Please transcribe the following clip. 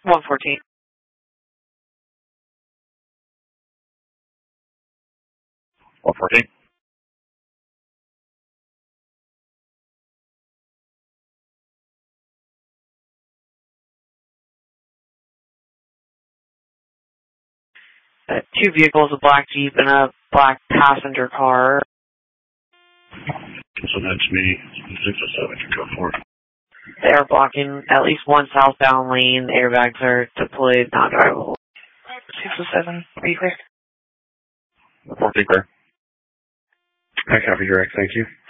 114. 114. Two vehicles, a black Jeep and a black passenger car. So that's me, 607, go for it. They are blocking at least one southbound lane. Airbags are deployed, not drivable. 607, are you clear? 14 clear. I copy, direct, thank you.